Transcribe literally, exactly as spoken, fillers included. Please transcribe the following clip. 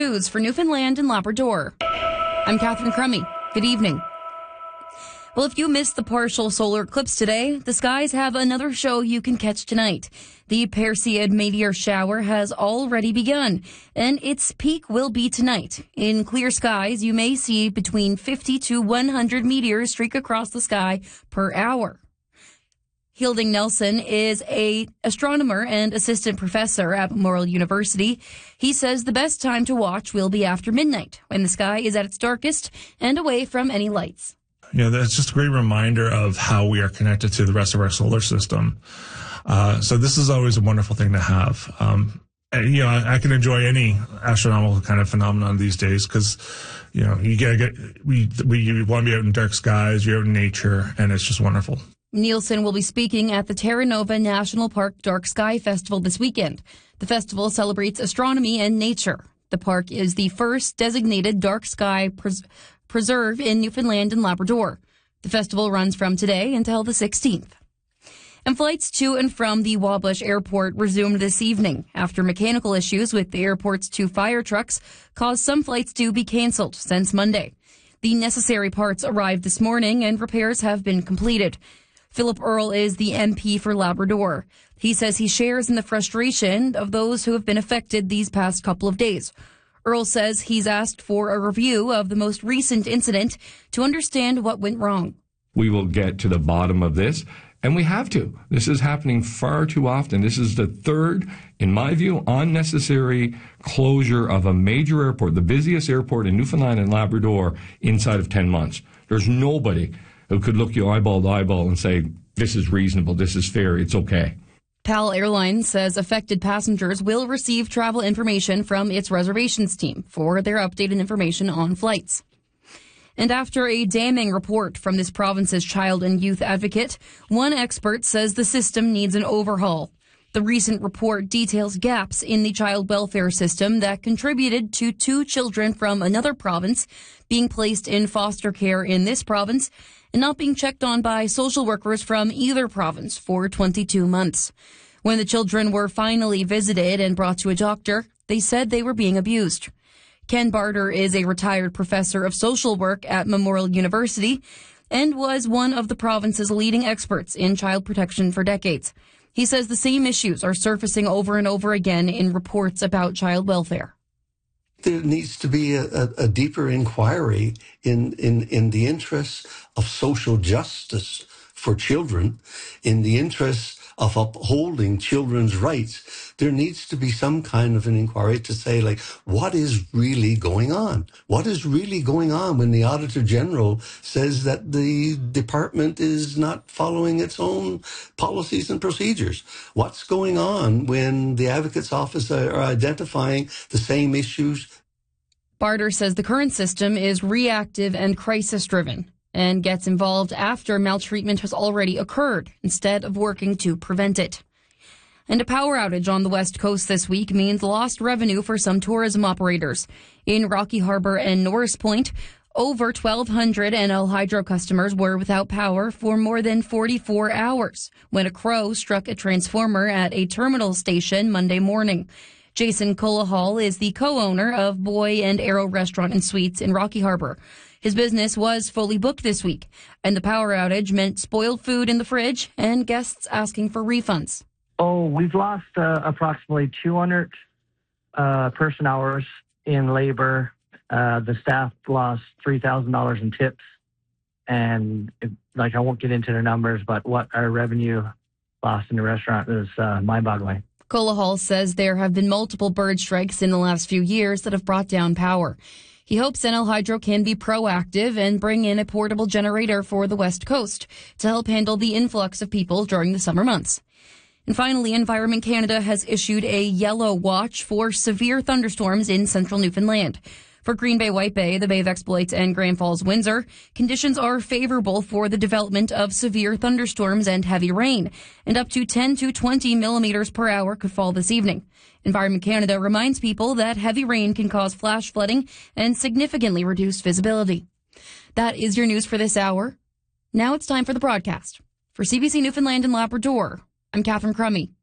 News for Newfoundland and Labrador. I'm Catherine Crummy. Good evening. Well, if you missed the partial solar eclipse today, the skies have another show you can catch tonight. The Perseid meteor shower has already begun, and its peak will be tonight. In clear skies, you may see between fifty to one hundred meteors streak across the sky per hour. Hilding Nelson is a astronomer and assistant professor at Memorial University. He says the best time to watch will be after midnight, when the sky is at its darkest and away from any lights. You know, that's just a great reminder of how we are connected to the rest of our solar system. Uh, so this is always a wonderful thing to have. Um, and, you know, I, I can enjoy any astronomical kind of phenomenon these days because, you know, you get, get we we want to be out in dark skies, you're out in nature, and it's just wonderful. Nielsen will be speaking at the Terra Nova National Park Dark Sky Festival this weekend. The festival celebrates astronomy and nature. The park is the first designated dark sky pres- preserve in Newfoundland and Labrador. The festival runs from today until the sixteenth. And flights to and from the Wabush Airport resumed this evening after mechanical issues with the airport's two fire trucks caused some flights to be canceled since Monday. The necessary parts arrived this morning and repairs have been completed. Philip Earle is the M P for Labrador. He says he shares in the frustration of those who have been affected these past couple of days. Earle says he's asked for a review of the most recent incident to understand what went wrong. We will get to the bottom of this, and we have to. This is happening far too often. This is the third, in my view, unnecessary closure of a major airport, the busiest airport in Newfoundland and Labrador, inside of ten months. There's nobody who could look you eyeball to eyeball and say, this is reasonable, this is fair, it's okay. PAL Airlines says affected passengers will receive travel information from its reservations team for their updated information on flights. And after a damning report from this province's child and youth advocate, one expert says the system needs an overhaul. The recent report details gaps in the child welfare system that contributed to two children from another province being placed in foster care in this province and not being checked on by social workers from either province for twenty-two months. When the children were finally visited and brought to a doctor, they said they were being abused. Ken Barter is a retired professor of social work at Memorial University and was one of the province's leading experts in child protection for decades. He says the same issues are surfacing over and over again in reports about child welfare. There needs to be a, a, a deeper inquiry in, in, in the interests of social justice for children, in the interests of upholding children's rights. There needs to be some kind of an inquiry to say, like, what is really going on? What is really going on when the Auditor General says that the department is not following its own policies and procedures? What's going on when the Advocate's Office are identifying the same issues? Barter says the current system is reactive and crisis-driven and gets involved after maltreatment has already occurred instead of working to prevent it. And a power outage on the West Coast this week means lost revenue for some tourism operators. In Rocky Harbour and Norris Point, over twelve hundred N L Hydro customers were without power for more than forty-four hours when a crow struck a transformer at a terminal station Monday morning. Jason Colahall is the co-owner of Boy and Arrow Restaurant and Suites in Rocky Harbour. His business was fully booked this week, and the power outage meant spoiled food in the fridge and guests asking for refunds. Oh, we've lost uh, approximately two hundred uh, person hours in labor. Uh, the staff lost three thousand dollars in tips. And, it, like, I won't get into the numbers, but what our revenue lost in the restaurant is uh, mind-boggling. Colahall says there have been multiple bird strikes in the last few years that have brought down power. He hopes N L Hydro can be proactive and bring in a portable generator for the West Coast to help handle the influx of people during the summer months. And finally, Environment Canada has issued a yellow watch for severe thunderstorms in central Newfoundland. For Green Bay, White Bay, the Bay of Exploits, and Grand Falls, Windsor, conditions are favorable for the development of severe thunderstorms and heavy rain, and up to ten to twenty millimeters per hour could fall this evening. Environment Canada reminds people that heavy rain can cause flash flooding and significantly reduce visibility. That is your news for this hour. Now it's time for the broadcast. For C B C Newfoundland and Labrador, I'm Catherine Crummy.